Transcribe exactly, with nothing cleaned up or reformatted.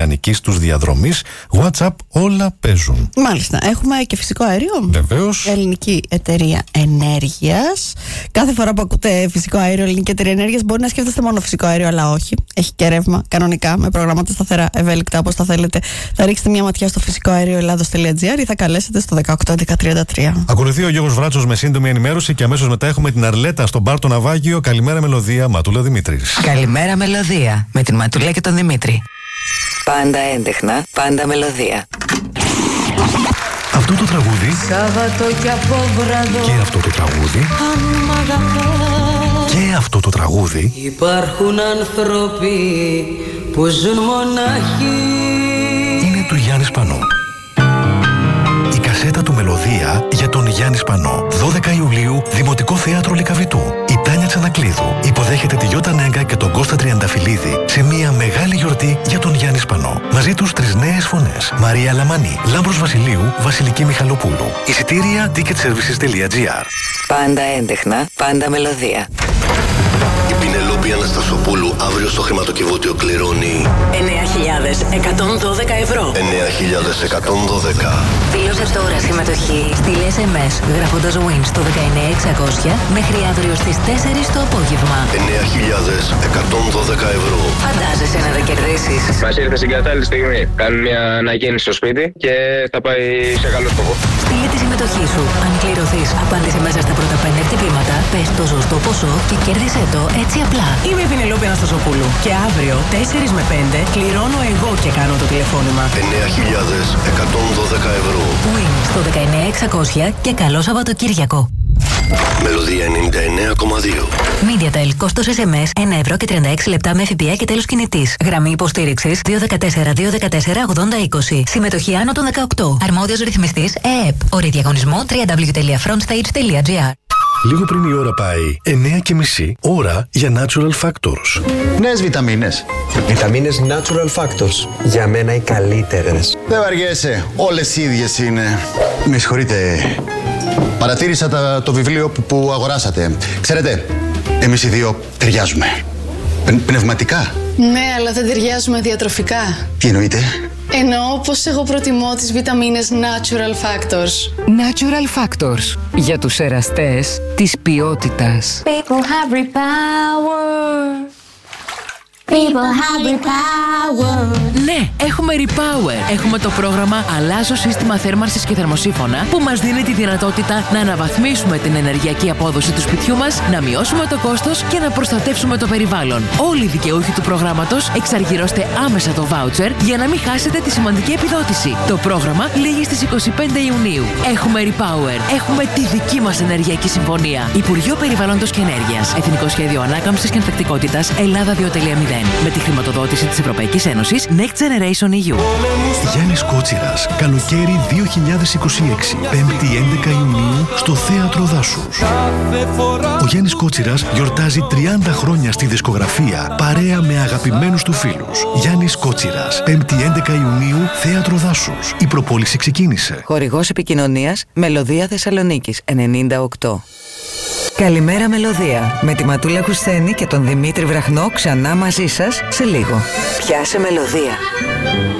μηχανικής τους διαδρομής, WhatsApp, όλα παίζουν. Μάλιστα. Έχουμε και φυσικό αέριο. Βεβαίως. Ελληνική εταιρεία ενέργειας. Κάθε φορά που ακούτε φυσικό αέριο, ελληνική εταιρεία ενέργειας, μπορεί να σκέφτεστε μόνο φυσικό αέριο, αλλά όχι. Έχει και ρεύμα κανονικά, με προγράμματα σταθερά, ευέλικτα όπως τα θέλετε. Θα ρίξετε μια ματιά στο φυσικό αέριο ελλάδος τελεία τζι άρ ή θα καλέσετε στο δεκαοκτώ έντεκα τριάντα τρία. Ακολουθεί ο Γιώργος Βράτσος με σύντομη ενημέρωση και αμέσως μετά έχουμε την Αρλέτα στον μπαρ το Ναυάγιο. Καλημέρα Μελωδία, Ματούλα Δημήτρης. Καλημέρα Μελωδία, με την Ματούλα και τον Δημήτρη. Πάντα έντεχνα, πάντα μελωδία. Αυτό το τραγούδι Σάββατο και απόβραδο. Και αυτό το τραγούδι Αν μ' αγαπάς. Και αυτό το τραγούδι Υπάρχουν άνθρωποι που ζουν μονάχοι. είναι του Γιάννη Σπανού. Η κασέτα του Μελωδία για τον Γιάννη Σπανό. δώδεκα Ιουλίου, Δημοτικό Θέατρο Λυκαβητού. Η Τάνια Τσανακλείδου υποδέχεται τη Γιώτα Νέγκα και τον Κώστα Τριανταφυλλίδη σε μια μεγάλη γιορτή για τον Γιάννη Σπανό. Μαζί τους τρεις νέες φωνές. Μαρία Λαμανή, Λάμπρος Βασιλείου, Βασιλική Μιχαλοπούλου. Εισιτήρια ticket services τελεία τζι άρ. Πάντα έντεχνα, πάντα μελωδία. Η Πινελόπη Αναστασοπούλου αύριο στο χρηματοκιβώτιο κληρώνει εννέα χιλιάδες εκατόν δώδεκα ευρώ. εννέα χιλιάδες εκατόν δώδεκα. Δήλωσε τώρα συμμετοχή. Στείλε ες εμ ες γράφοντας win στο δεκαεννέα εξακόσια μέχρι αύριο στις τέσσερις το απόγευμα. εννέα χιλιάδες εκατόν δώδεκα ευρώ. Φαντάζεσαι να τα κερδίσεις. Μας ήρθε στην κατάλληλη στιγμή. Κάνουμε μια αναγέννηση στο σπίτι και θα πάει σε καλό σκοπό. Στείλε τη συμμετοχή σου. Αν κληρωθείς, απάντησε μέσα στα πρώτα πέντε χτυπήματα, πες το σωστό ποσό και κέρδισε το έτσι απλά. Είμαι η Πινελόπη Αναστασοπούλου και αύριο τέσσερα με πέντε κληρώνω εγώ και κάνω το τηλεφώνημα. εννέα χιλιάδες εκατόν δώδεκα ευρώ. Win στο δεκαεννέα εξακόσια και καλό Σαββατοκύριακο. Μελωδία ενενήντα εννέα κόμμα δύο. MediaTel, κόστος ες εμ ες ένα ευρώ και τριάντα έξι λεπτά με ΦΠΑ και τέλος κινητής. Γραμμή υποστήριξης δύο ένα τέσσερα δύο ένα τέσσερα ογδόντα είκοσι. Συμμετοχή άνω των δεκαοκτώ. Αρμόδιος ρυθμιστής ΕΕΠ. Όροι διαγωνισμού double-u double-u double-u τελεία frontstage τελεία τζι άρ. Λίγο πριν η ώρα πάει εννέα και μισή, ώρα για Natural Factors. Νέες βιταμίνες. Βιταμίνες Natural Factors. Για μένα οι καλύτερες. Δεν βαριέσαι. Όλες οι ίδιες είναι. Με συγχωρείτε. Παρατήρησα τα, το βιβλίο που, που αγοράσατε. Ξέρετε, εμείς οι δύο ταιριάζουμε. Πν, πνευματικά. Ναι, αλλά δεν ταιριάζουμε διατροφικά. Τι εννοείτε? Εννοώ πως εγώ προτιμώ τις βιταμίνες Natural Factors. Natural Factors. Για τους εραστές της ποιότητας. People have repower. People have repower. Ναι, έχουμε Repower. Έχουμε το πρόγραμμα Αλλάζω σύστημα θέρμανσης και θερμοσύφωνα που μας δίνει τη δυνατότητα να αναβαθμίσουμε την ενεργειακή απόδοση του σπιτιού μας, να μειώσουμε το κόστος και να προστατεύσουμε το περιβάλλον. Όλοι οι δικαιούχοι του προγράμματος εξαργυρώστε άμεσα το voucher για να μην χάσετε τη σημαντική επιδότηση. Το πρόγραμμα λήγει στις είκοσι πέντε Ιουνίου. Έχουμε Repower. Έχουμε τη δική μας ενεργειακή συμφωνία. Υπουργείο Περιβάλλοντος και Ενέργειας. Εθνικό Σχέδιο Ανάκαμψης και Ανθεκτικότητας Ελλάδα δύο κόμμα μηδέν. Με τη χρηματοδότηση της Ευρωπαϊκής Ένωσης Next Generation ι γιου. Γιάννης Κότσιρας, καλοκαίρι δύο χιλιάδες είκοσι έξι, πέμπτη έντεκα Ιουνίου στο Θέατρο Δάσους. Ο Γιάννης Κότσιρας γιορτάζει τριάντα χρόνια στη δισκογραφία παρέα με αγαπημένους του φίλους. Γιάννης Κότσιρας, πέμπτη έντεκα Ιουνίου, Θέατρο Δάσους. Η προπόληση ξεκίνησε. Χορηγός επικοινωνίας Μελωδία Θεσσαλονίκης ενενήντα οκτώ. Καλημέρα Μελωδία. Με τη Ματούλα Χουσθένη και τον Δημήτρη Βραχνό ξανά μαζί σας σε λίγο. Πιάσε Μελωδία.